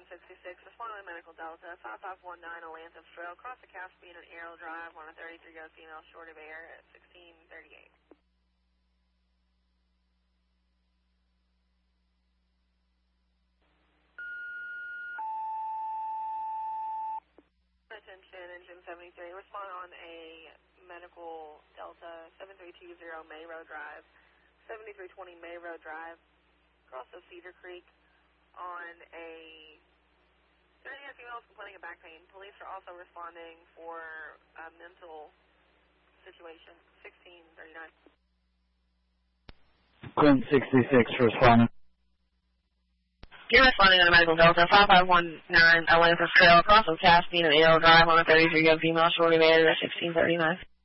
respond to the Medical Delta, 5519 Atlantis Trail, across the Caspian and Arrow Drive on a 33-year-old female short of air at 1638. Attention, Engine 73, respond on a Medical Delta, 7320 May Road Drive, 7320 May Road Drive, across the Cedar Creek on a 30-year-old female complaining of back pain. Police are also responding for a mental situation, 1639. Quinn 66 responding. You're responding on a Medical Delta, 5519 Atlantis Trail, across the Caspian and Arrow Drive on a 33-year-old female short of air at 1639.